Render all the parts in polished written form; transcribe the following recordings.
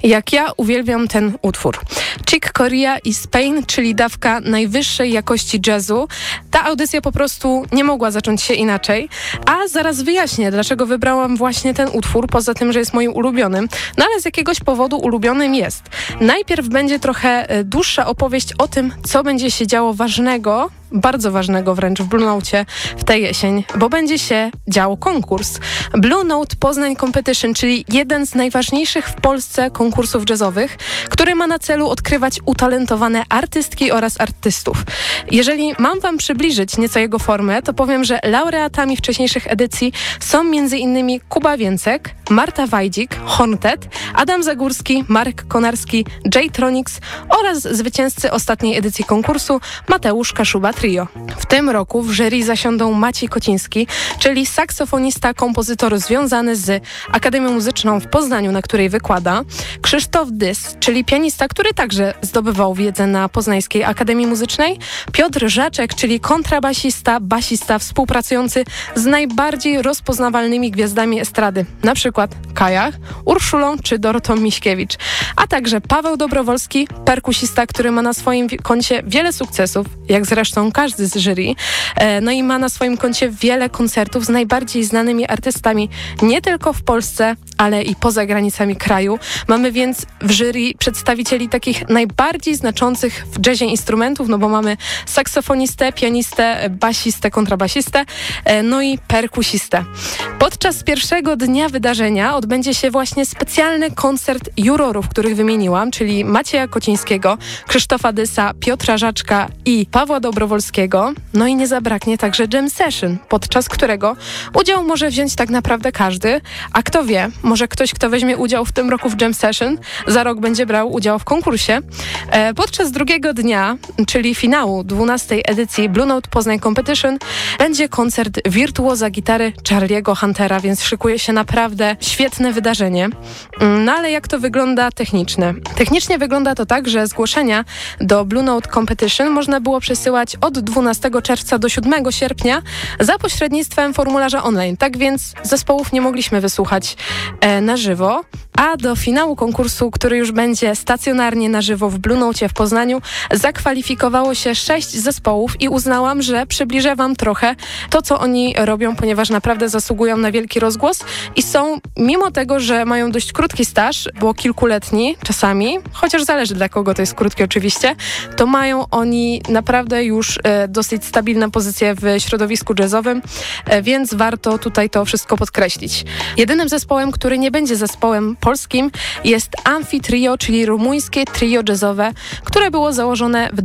Jak ja uwielbiam ten utwór. Chick Corea i Spain, czyli dawka najwyższej jakości jazzu. Ta audycja po prostu nie mogła zacząć się inaczej, a zaraz wyjaśnię, dlaczego wybrałam właśnie ten utwór, poza tym, że jest moim ulubionym, no ale z jakiegoś powodu ulubionym jest. Najpierw będzie trochę dłuższa opowieść o tym, co będzie się działo ważnego, bardzo ważnego wręcz w Blue Note w tę jesień, bo będzie się działo konkurs. Blue Note Poznań Competition, czyli jeden z najważniejszych w Polsce konkursów jazzowych, który ma na celu odkrywać utalentowane artystki oraz artystów. Jeżeli mam wam przybliżyć nieco jego formę, to powiem, że laureatami wcześniejszych edycji są m.in. Kuba Więcek, Marta Wajdzik, Horntet, Adam Zagórski, Marek Konarski, J-Tronics oraz zwycięzcy ostatniej edycji konkursu Mateusz Kaszuba Trio. W tym roku w jury zasiądą Maciej Kociński, czyli saksofonista, kompozytor związany z Akademią Muzyczną w Poznaniu, na której wykłada, Krzysztof Dys, czyli pianista, który także zdobywał wiedzę na Poznańskiej Akademii Muzycznej, Piotr Żaczek, czyli kontrabasista, basista współpracujący z najbardziej rozpoznawalnymi gwiazdami estrady, na przykład Kajach, Urszulą czy Dorotą Miśkiewicz, a także Paweł Dobrowolski, perkusista, który ma na swoim koncie wiele sukcesów, jak zresztą każdy z jury, no i ma na swoim koncie wiele koncertów z najbardziej znanymi artystami, nie tylko w Polsce, ale i poza granicami kraju. Mamy więc w jury przedstawicieli takich najbardziej znaczących w jazzie instrumentów, no bo mamy saksofonistę, pianistę, basistę, kontrabasistę, no i perkusistę. Podczas pierwszego dnia wydarzenia odbędzie się właśnie specjalny koncert jurorów, których wymieniłam, czyli Macieja Kocińskiego, Krzysztofa Dysa, Piotra Żaczka i Pawła Dobrowolskiego. No i nie zabraknie także jam session, podczas którego udział może wziąć tak naprawdę każdy, a kto wie, może ktoś, kto weźmie udział w tym roku w jam session, za rok będzie brał udział w konkursie. Podczas drugiego dnia, czyli finału 12. edycji Blue Note Poznań Competition, będzie koncert wirtuoza gitary Charlie'ego Huntera, więc szykuje się naprawdę świetne wydarzenie. No ale jak to wygląda technicznie? Technicznie wygląda to tak, że zgłoszenia do Blue Note Competition można było przesyłać od 12 czerwca do 7 sierpnia za pośrednictwem formularza online. Tak więc zespołów nie mogliśmy wysłuchać na żywo, a do finału konkursu, który już będzie stacjonarnie na żywo w Blue Note w Poznaniu, zakwalifikowało się 6 zespołów i uznałam, że przybliżę wam trochę to, co oni robią, ponieważ naprawdę zasługują na wielki rozgłos i są, mimo tego, że mają dość krótki staż, bo kilkuletni czasami, chociaż zależy dla kogo to jest krótki oczywiście, to mają oni naprawdę już dosyć stabilne pozycje w środowisku jazzowym, więc warto tutaj to wszystko podkreślić. Jedynym zespołem, który nie będzie zespołem polskim, jest Amphi Trio, czyli rumuńskie trio jazzowe, które było założone w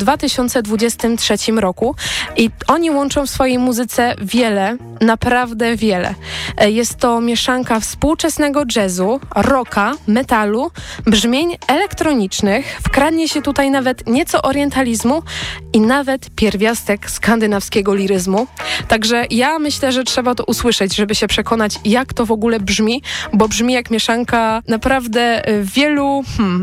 2023 roku i oni łączą w swojej muzyce wiele, naprawdę wiele. Jest to mieszanka współczesnego jazzu, rocka, metalu, brzmień elektronicznych, wkradnie się tutaj nawet nieco orientalizmu i nawet pierwiastek skandynawskiego liryzmu. Także ja myślę, że trzeba to usłyszeć, żeby się przekonać, jak to w ogóle brzmi, bo brzmi jak mieszanka naprawdę wielu...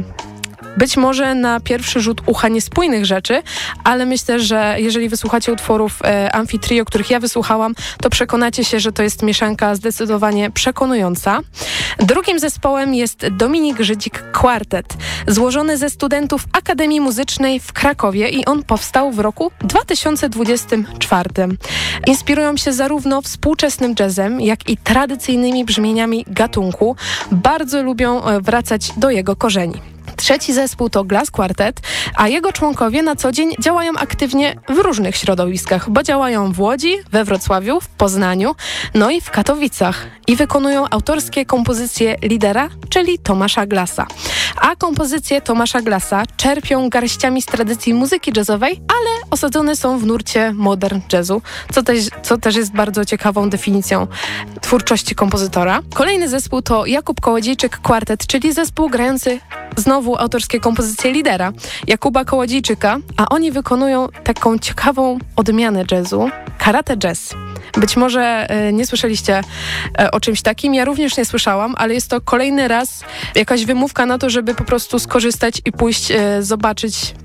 być może na pierwszy rzut ucha niespójnych rzeczy, ale myślę, że jeżeli wysłuchacie utworów Amphi Trio, których ja wysłuchałam, to przekonacie się, że to jest mieszanka zdecydowanie przekonująca. Drugim zespołem jest Dominik Żydzik Quartet, złożony ze studentów Akademii Muzycznej w Krakowie i on powstał w roku 2024. Inspirują się zarówno współczesnym jazzem, jak i tradycyjnymi brzmieniami gatunku. Bardzo lubią wracać do jego korzeni. Trzeci zespół to Glass Quartet, a jego członkowie na co dzień działają aktywnie w różnych środowiskach, bo działają w Łodzi, we Wrocławiu, w Poznaniu, no i w Katowicach i wykonują autorskie kompozycje lidera, czyli Tomasza Glassa. A kompozycje Tomasza Glassa czerpią garściami z tradycji muzyki jazzowej, ale osadzone są w nurcie modern jazzu, co też jest bardzo ciekawą definicją twórczości kompozytora. Kolejny zespół to Jakub Kołodziejczyk Quartet, czyli zespół grający znowu autorskie kompozycje lidera Jakuba Kołodziejczyka, a oni wykonują taką ciekawą odmianę jazzu, karate jazz. Być może nie słyszeliście o czymś takim, ja również nie słyszałam, ale jest to kolejny raz jakaś wymówka na to, żeby po prostu skorzystać i pójść zobaczyć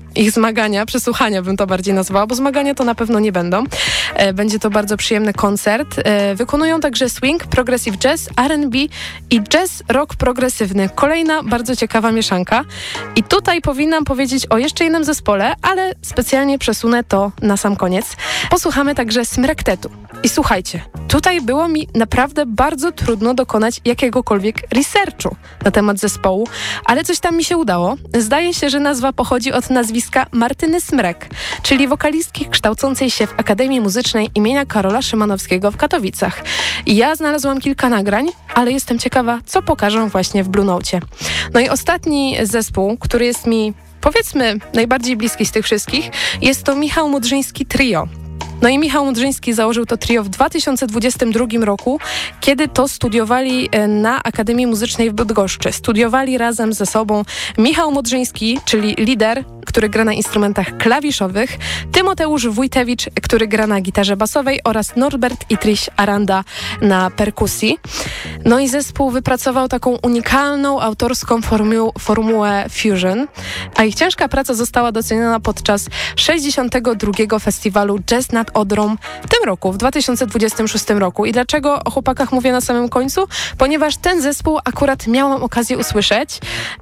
ich zmagania, przesłuchania bym to bardziej nazwała, bo zmagania to na pewno nie będą. Będzie to bardzo przyjemny koncert. Wykonują także swing, progressive jazz, R&B i jazz rock progresywny. Kolejna bardzo ciekawa mieszanka. I tutaj powinnam powiedzieć o jeszcze jednym zespole, ale specjalnie przesunę to na sam koniec. Posłuchamy także Smrektetu. I słuchajcie, tutaj było mi naprawdę bardzo trudno dokonać jakiegokolwiek researchu na temat zespołu, ale coś tam mi się udało. Zdaje się, że nazwa pochodzi od nazwiska Martyny Smrek, czyli wokalistki kształcącej się w Akademii Muzycznej imienia Karola Szymanowskiego w Katowicach. I ja znalazłam kilka nagrań, ale jestem ciekawa, co pokażą właśnie w Blue Note. No i ostatni zespół, który jest mi, powiedzmy, najbardziej bliski z tych wszystkich, jest to Michał Mudrzyński Trio. No i Michał Mudrzyński założył to trio w 2022 roku, kiedy to studiowali na Akademii Muzycznej w Bydgoszczy. Studiowali razem ze sobą Michał Mudrzyński, czyli lider, który gra na instrumentach klawiszowych, Tymoteusz Wójtewicz, który gra na gitarze basowej oraz Norbert i Triś Aranda na perkusji. No i zespół wypracował taką unikalną, autorską formułę fusion, a ich ciężka praca została doceniona podczas 62. festiwalu Jazz nad Odrą w tym roku, w 2026 roku. I dlaczego o chłopakach mówię na samym końcu? Ponieważ ten zespół akurat miałam okazję usłyszeć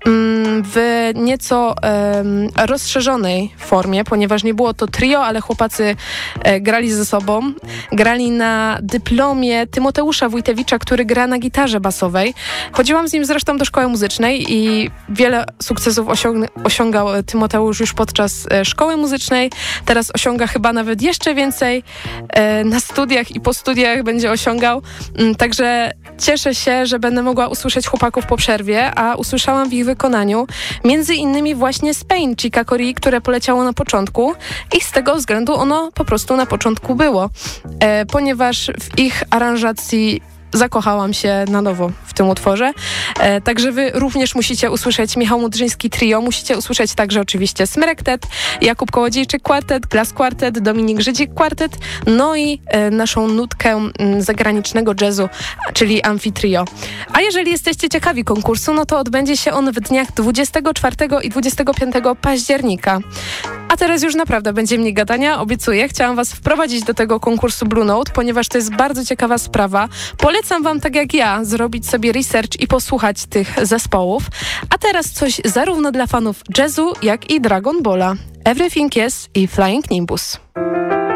w nieco rozszerzonej formie, ponieważ nie było to trio, ale chłopacy grali ze sobą. Grali na dyplomie Tymoteusza Wójtewicza, który gra na gitarze basowej. Chodziłam z nim zresztą do szkoły muzycznej i wiele sukcesów osiągał Tymoteusz już podczas szkoły muzycznej. Teraz osiąga chyba nawet jeszcze więcej. Na studiach i po studiach będzie osiągał. Także cieszę się, że będę mogła usłyszeć chłopaków po przerwie, a usłyszałam w ich wykonaniu między innymi właśnie Spain Chica Corea, które poleciało na początku i z tego względu ono po prostu na początku było, ponieważ w ich aranżacji zakochałam się na nowo w tym utworze. Także wy również musicie usłyszeć Michał Mudrzyński Trio, musicie usłyszeć także oczywiście Smrektet, Jakub Kołodziejczyk Quartet, Glass Quartet, Dominik Żydzik Quartet, no i naszą nutkę zagranicznego jazzu, czyli Amfitrio. A jeżeli jesteście ciekawi konkursu, no to odbędzie się on w dniach 24 i 25 października. A teraz już naprawdę będzie mniej gadania, obiecuję. Chciałam was wprowadzić do tego konkursu Blue Note, ponieważ to jest bardzo ciekawa sprawa. Polecam wam, tak jak ja, zrobić sobie research i posłuchać tych zespołów. A teraz coś zarówno dla fanów jazzu, jak i Dragon Balla. Everything Yes i Flying Nimbus.